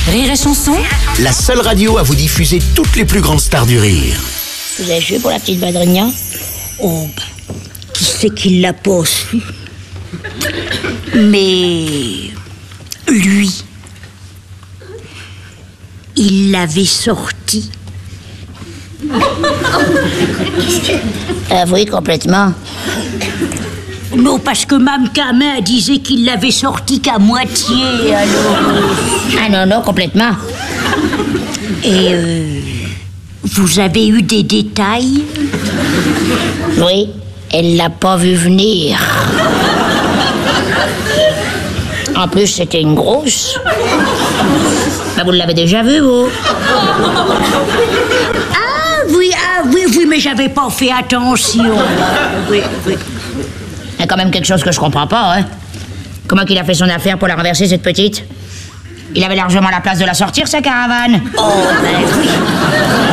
Rire et chanson, La seule radio à vous diffuser toutes les plus grandes stars du rire. Vous avez joué pour la petite Badrigna? Oh, qui c'est qui l'a pas su? Mais lui, il l'avait sorti. Oui, complètement. Non, parce que Mme Camin disait qu'il l'avait sorti qu'à moitié, alors... Ah non, complètement. Et vous avez eu des détails? Oui, elle l'a pas vu venir. En plus, c'était une grosse. Ben, vous l'avez déjà vue, vous? Ah oui, mais j'avais pas fait attention. Oui. Il y a quand même quelque chose que je comprends pas, hein. Comment qu'il a fait son affaire pour la renverser, cette petite? Il avait largement la place de la sortir, sa caravane. Oh, ben oui.